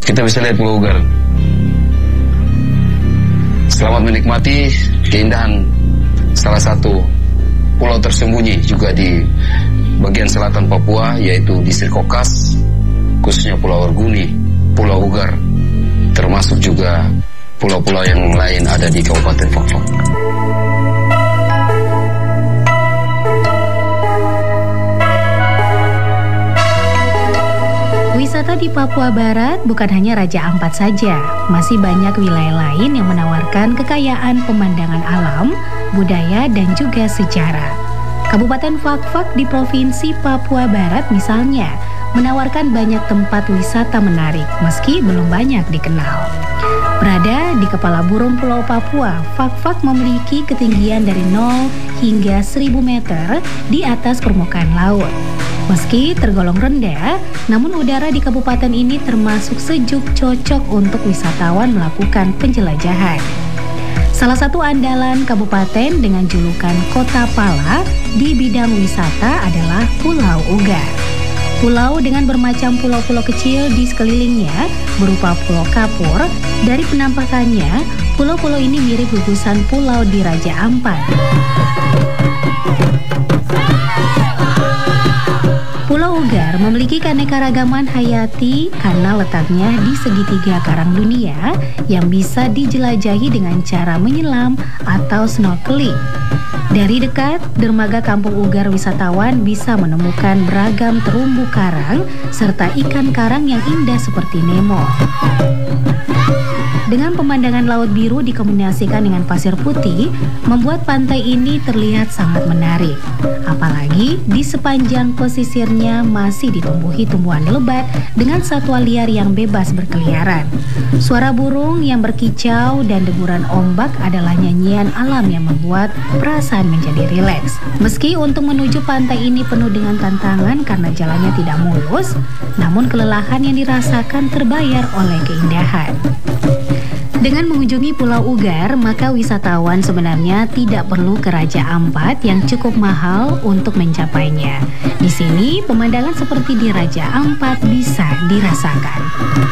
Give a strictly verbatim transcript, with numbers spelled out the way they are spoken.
kita bisa lihat Pulau Ugar. Selamat menikmati keindahan salah satu pulau tersembunyi juga di bagian selatan Papua, yaitu distrik Kokas, khususnya Pulau Arguni, Pulau Ugar, termasuk juga pulau-pulau yang lain ada di Kabupaten Fakfak. Wisata di Papua Barat bukan hanya Raja Ampat saja, masih banyak wilayah lain yang menawarkan kekayaan pemandangan alam, budaya, dan juga sejarah. Kabupaten Fakfak di Provinsi Papua Barat misalnya, menawarkan banyak tempat wisata menarik meski belum banyak dikenal. Berada di kepala burung Pulau Papua, Fakfak memiliki ketinggian dari nol hingga seribu meter di atas permukaan laut. Meski tergolong rendah, namun udara di kabupaten ini termasuk sejuk, cocok untuk wisatawan melakukan penjelajahan. Salah satu andalan kabupaten dengan julukan Kota Pala di bidang wisata adalah Pulau Ugar. Pulau dengan bermacam pulau-pulau kecil di sekelilingnya berupa Pulau Kapur. Dari penampakannya, pulau-pulau ini mirip gugusan pulau di Raja Ampat. Pulau Ugar memiliki keanekaragaman hayati karena letaknya di segitiga karang dunia yang bisa dijelajahi dengan cara menyelam atau snorkeling. Dari dekat, dermaga Kampung Ugar wisatawan bisa menemukan beragam terumbu karang serta ikan karang yang indah seperti Nemo. Dengan pemandangan laut biru dikombinasikan dengan pasir putih, membuat pantai ini terlihat sangat menarik. Apalagi di sepanjang pesisirnya masih ditumbuhi tumbuhan lebat dengan satwa liar yang bebas berkeliaran. Suara burung yang berkicau dan deburan ombak adalah nyanyian alam yang membuat perasaan menjadi rileks. Meski untuk menuju pantai ini penuh dengan tantangan karena jalannya tidak mulus, namun kelelahan yang dirasakan terbayar oleh keindahan. Dengan mengunjungi Pulau Ugar, maka wisatawan sebenarnya tidak perlu ke Raja Ampat yang cukup mahal untuk mencapainya. Di sini, pemandangan seperti di Raja Ampat bisa dirasakan.